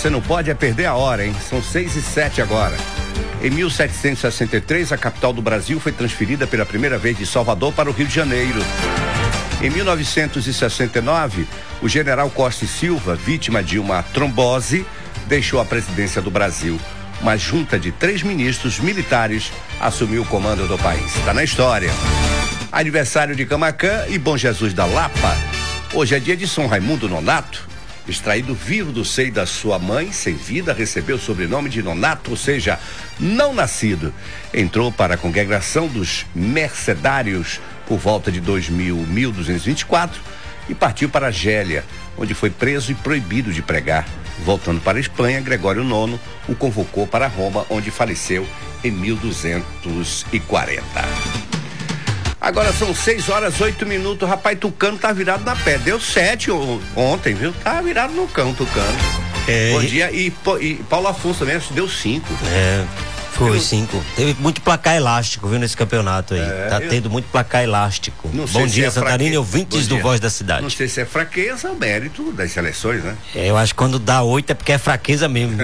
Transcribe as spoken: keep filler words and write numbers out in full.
você não pode é perder a hora, hein? São seis e sete agora. Em mil setecentos e sessenta e três, a capital do Brasil foi transferida pela primeira vez de Salvador para o Rio de Janeiro. Em mil novecentos e sessenta e nove, o general Costa e Silva, vítima de uma trombose, deixou a presidência do Brasil. Uma junta de três ministros militares assumiu o comando do país. Está na história. Aniversário de Camaquã e Bom Jesus da Lapa. Hoje é dia de São Raimundo Nonato. Extraído vivo do seio da sua mãe, sem vida, recebeu o sobrenome de Nonato, ou seja, não nascido. Entrou para a congregação dos mercedários por volta de dois mil, mil duzentos e vinte e quatro e partiu para Argélia, onde foi preso e proibido de pregar. Voltando para a Espanha, Gregório nono o convocou para Roma, onde faleceu em mil duzentos e quarenta. Agora são seis horas, oito minutos. Rapaz, Tucano tá virado na pé. Deu sete ontem, viu? Tá virado no cão, Tucano. É, Bom dia. E, e Paulo Afonso também, acho que deu cinco. É, foi eu, cinco. Teve muito placar elástico, viu, nesse campeonato aí. É, tá eu, tendo muito placar elástico. Bom dia, é Santarina e ouvintes do Voz da Cidade. Não sei se é fraqueza ou mérito das seleções, né? É, eu acho que quando dá oito é porque é fraqueza mesmo.